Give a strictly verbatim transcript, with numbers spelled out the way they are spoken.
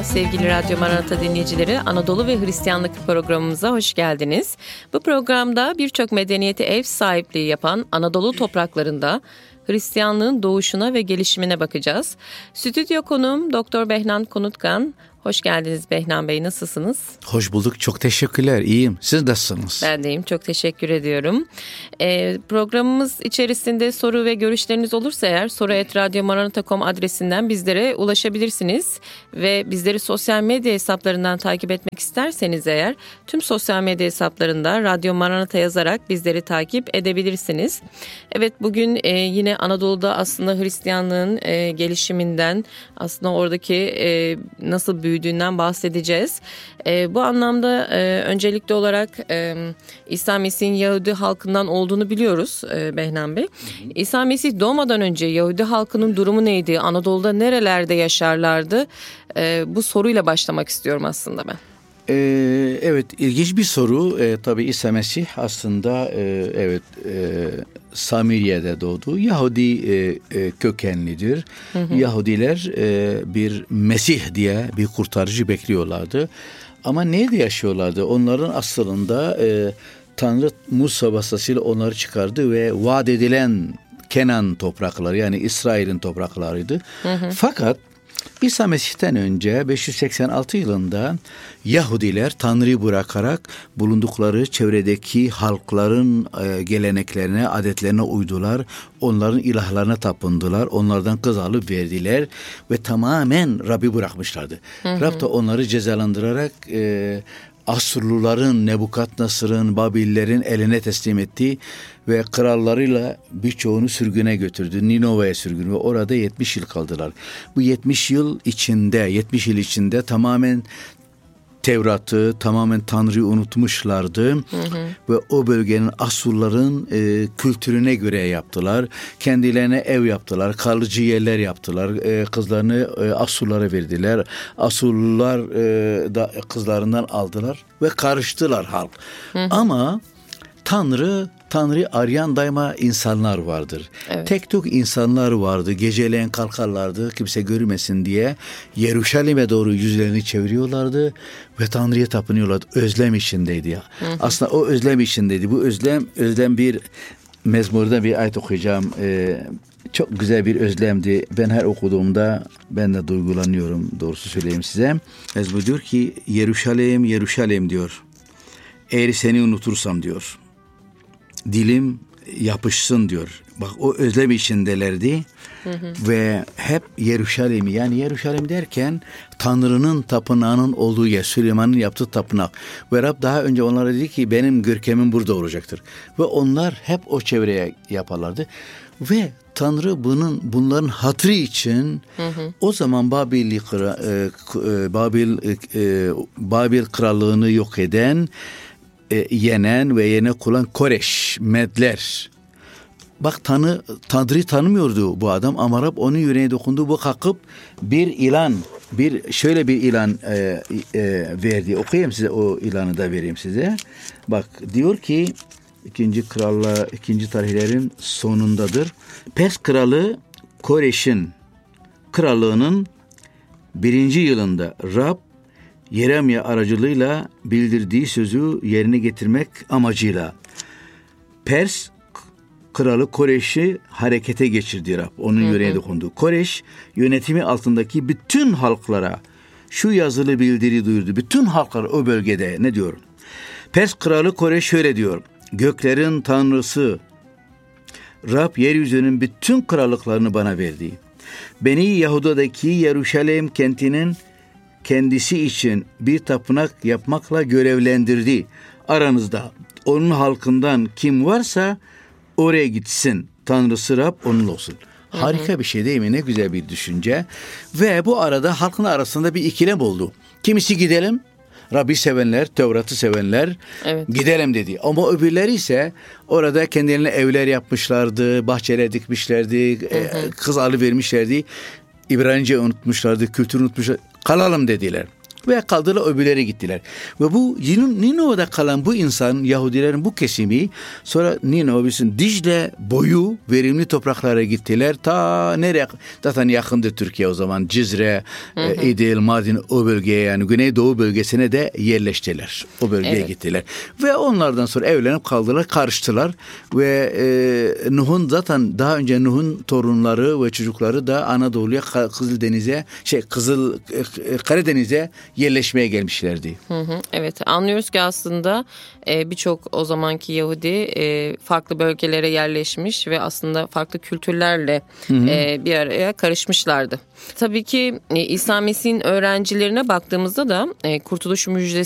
Sevgili Radyo Maranata dinleyicileri, Anadolu ve Hristiyanlık programımıza hoş geldiniz. Bu programda birçok medeniyete ev sahipliği yapan Anadolu topraklarında Hristiyanlığın doğuşuna ve gelişimine bakacağız. Stüdyo konuğum Doktor Behnan Konutkan. Hoş geldiniz Behnan Bey, nasılsınız? Hoş bulduk, çok teşekkürler, iyiyim. Siz nasılsınız? Ben de iyiyim, çok teşekkür ediyorum. Ee, programımız içerisinde soru ve görüşleriniz olursa eğer soru et radyo maranata nokta com adresinden bizlere ulaşabilirsiniz. Ve bizleri sosyal medya hesaplarından takip etmek isterseniz eğer tüm sosyal medya hesaplarında Radyo Maranata yazarak bizleri takip edebilirsiniz. Evet, bugün e, yine Anadolu'da aslında Hristiyanlığın e, gelişiminden, aslında oradaki e, nasıl büyüdüğünden bahsedeceğiz. E, bu anlamda e, öncelikli olarak e, İsa Mesih'in Yahudi halkından olduğunu biliyoruz e, Behnan Bey. Hı hı. İsa Mesih doğmadan önce Yahudi halkının durumu neydi? Anadolu'da nerelerde yaşarlardı? E, bu soruyla başlamak istiyorum aslında ben. Ee, evet, ilginç bir soru. Ee, tabii İsa Mesih aslında e, evet e, Samiriye'de doğdu. Yahudi e, e, kökenlidir. Hı hı. Yahudiler e, bir Mesih diye bir kurtarıcı bekliyorlardı. Ama nerede yaşıyorlardı? Onların aslında e, Tanrı Musa vasıtasıyla onları çıkardı ve vaat edilen Kenan toprakları, yani İsrail'in topraklarıydı. Hı hı. Fakat İsa Mesih'ten önce beş yüz seksen altı yılında Yahudiler Tanrı'yı bırakarak bulundukları çevredeki halkların e, geleneklerine, adetlerine uydular. Onların ilahlarına tapındılar. Onlardan kız alıp verdiler ve tamamen Rabbi bırakmışlardı. Hı hı. Rab da onları cezalandırarak e, Asurluların, Nebukadnezar'ın, Babillerin eline teslim etti ve krallarıyla birçoğunu sürgüne götürdü. Ninova'ya sürgün ve orada yetmiş yıl kaldılar. Bu yetmiş yıl içinde, yetmiş yıl içinde tamamen Tevrat'ı, tamamen Tanrı'yı unutmuşlardı. Hı hı. Ve o bölgenin Asurların e, kültürüne göre yaptılar. Kendilerine ev yaptılar, kalıcı yerler yaptılar. E, kızlarını e, Asurlara verdiler. Asurlular e, da kızlarından aldılar ve karıştılar halk. Hı hı. Ama Tanrı Tanrı arayan daima insanlar vardır. Evet. Tek tük insanlar vardı. Geceleyin kalkarlardı kimse görmesin diye. Yeruşalim'e doğru yüzlerini çeviriyorlardı ve Tanrı'ya tapınıyorlardı. Özlem içindeydi ya. Hı hı. Aslında o özlem içindeydi. Bu özlem özlem bir mezmurda bir ayet okuyacağım. Ee, çok güzel bir özlemdi. Ben her okuduğumda ben de duygulanıyorum, doğrusu söyleyeyim size. Mezmur diyor ki Yeruşalim, Yeruşalim diyor. Eğer seni unutursam diyor. Dilim yapışsın diyor. Bak, o özlem içindelerdi. Hı hı. Ve hep Yeruşalim'i, yani Yeruşalim derken Tanrı'nın tapınağının olduğu yer, Süleyman'ın yaptığı tapınak. Ve Rab daha önce onlara dedi ki benim görkemim burada olacaktır. Ve onlar hep o çevreye yaparlardı. Ve Tanrı bunun bunların hatırı için hı hı. o zaman Babil e, Babil e, Babil krallığını yok eden, E, yenen ve yene kulan Koreş, Medler. Bak, tanı, Tanrı'yı tanımıyordu bu adam ama Rab onun yüreğine dokundu. Bu kalkıp bir ilan, bir şöyle bir ilan e, e, verdi. Okuyayım size, o ilanı da vereyim size. Bak, diyor ki ikinci kralla, ikinci tarihlerin sonundadır. Pers kralı Koreş'in krallığının birinci yılında Rab Yeremya aracılığıyla bildirdiği sözü yerine getirmek amacıyla Pers kralı Koreş'i harekete geçirdi Rab. Onun yüreğine dokundu. Koreş yönetimi altındaki bütün halklara şu yazılı bildiri duyurdu. Bütün halklar o bölgede ne diyor? Pers kralı Koreş şöyle diyor. Göklerin tanrısı Rab yeryüzünün bütün krallıklarını bana verdi. Beni Yahuda'daki Yeruşalim kentinin kendisi için bir tapınak yapmakla görevlendirdi. Aranızda onun halkından kim varsa oraya gitsin. Tanrısı Rab onun olsun. Hı hı. Harika bir şey değil mi? Ne güzel bir düşünce. Ve bu arada halkın arasında bir ikilem oldu. Kimisi gidelim, Rabbi sevenler, Tevrat'ı sevenler, evet, gidelim dedi. Ama öbürleri ise orada kendilerine evler yapmışlardı, bahçeler dikmişlerdi, hı hı. kız alıvermişlerdi. İbranice unutmuşlardı, kültürü unutmuşlar. Kalalım dediler. Ve kaldılar öbürleri gittiler. Ve bu Ninova'da kalan bu insan, Yahudilerin bu kesimi sonra Ninova bilsin Dicle boyu verimli topraklara gittiler. Ta nereye? Zaten yakındı Türkiye o zaman. Cizre, hı hı. İdil, Mardin o bölgeye yani Güneydoğu bölgesine de yerleştiler. O bölgeye evet. gittiler. Ve onlardan sonra evlenip kaldılar, karıştılar. Ve e, Nuh'un zaten daha önce Nuh'un torunları ve çocukları da Anadolu'ya, Kızıldeniz'e, şey Kızıl Karadeniz'e yerleşmeye gelmişlerdi. Hı hı, evet, anlıyoruz ki aslında e, birçok o zamanki Yahudi e, farklı bölgelere yerleşmiş ve aslında farklı kültürlerle e, bir araya karışmışlardı. Tabii ki e, İsa Mesih'in öğrencilerine baktığımızda da e, Kurtuluş Müjdesi